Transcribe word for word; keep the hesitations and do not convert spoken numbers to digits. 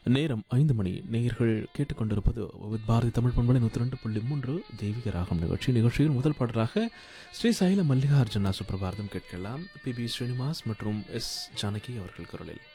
நேரம் ஐந்து மணி. நேயர்கள் கேட்டுக்கொண்டிருப்பது வித் பாரதி தமிழ் பண்பலை நூற்றி ரெண்டு புள்ளி மூன்று தெய்வீக ராகம் நிகழ்ச்சி. நிகழ்ச்சியில் முதல் பாடலாக ஸ்ரீ சைல மல்லிகார்ஜுனா சுப்ரபாரதம் கேட்கலாம். பி பி ஸ்ரீனிவாஸ் மற்றும் எஸ் ஜானகி அவர்கள் குரலில்.